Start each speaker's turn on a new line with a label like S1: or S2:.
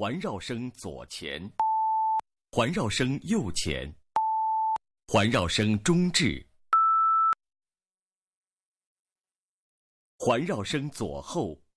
S1: 环绕声左前，环绕声右前，环绕声中置，环绕声左后，